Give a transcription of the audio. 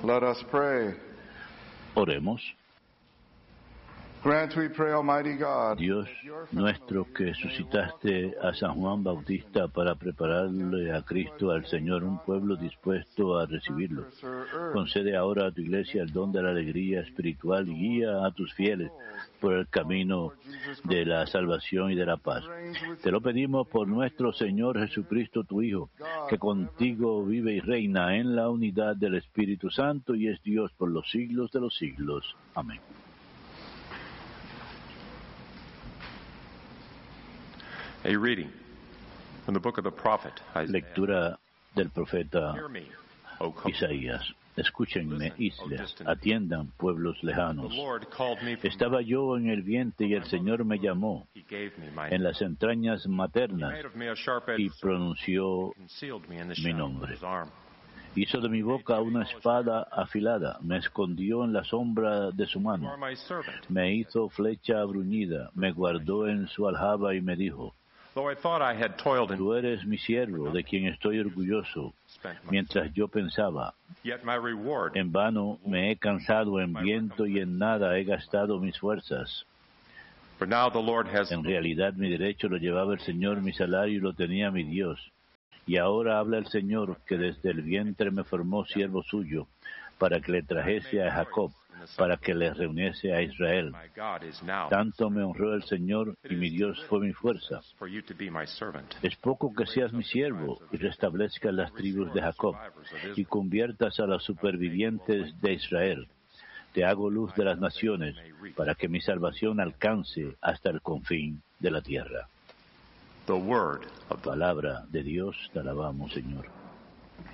Let us pray. Oremos. Grant, we pray, Almighty God, Dios nuestro, que suscitaste a San Juan Bautista para prepararle a Cristo, al Señor, un pueblo dispuesto a recibirlo. Concede ahora a tu Iglesia el don de la alegría espiritual y guía a tus fieles por el camino de la salvación y de la paz. Te lo pedimos por nuestro Señor Jesucristo, tu Hijo, que contigo vive y reina en la unidad del Espíritu Santo y es Dios por los siglos de los siglos. Amén. A reading from the book of the prophet Isaiah. Lectura del profeta Isaías. Escúchenme, islas, atiendan, pueblos lejanos. Estaba yo en el vientre y el Señor me llamó en las entrañas maternas y pronunció mi nombre. Hizo de mi boca una espada afilada, me escondió en la sombra de su mano, me hizo flecha bruñida, me guardó en su aljaba y me dijo: Tú eres mi siervo, de quien estoy orgulloso. Mientras yo pensaba, en vano me he cansado en viento y en nada he gastado mis fuerzas. En realidad mi derecho lo llevaba el Señor, mi salario lo tenía mi Dios. Y ahora habla el Señor, que desde el vientre me formó siervo suyo, para que le trajese a Jacob, para que le reuniese a Israel. Tanto me honró el Señor, y mi Dios fue mi fuerza. Es poco que seas mi siervo, y restablezcas las tribus de Jacob, y conviertas a los supervivientes de Israel. Te hago luz de las naciones, para que mi salvación alcance hasta el confín de la tierra. Palabra de Dios, te alabamos, Señor.